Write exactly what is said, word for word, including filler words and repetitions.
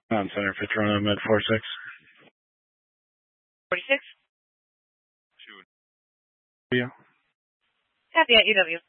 On center for Toronto, med four six. forty-six. Yeah. Copy at U W.